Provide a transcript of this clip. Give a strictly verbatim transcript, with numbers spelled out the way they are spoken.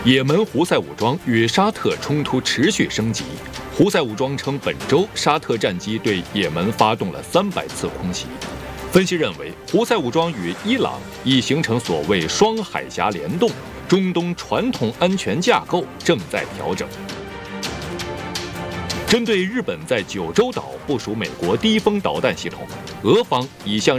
也门胡塞武装与沙特冲突持续升级。胡塞武装称，本周沙特战机对也门发动了三百次空袭。分析认为，胡塞武装与伊朗已形成所谓双海峡联动，中东传统安全架构正在调整。针对日本在九州岛部署美国低风导弹系统，俄方已向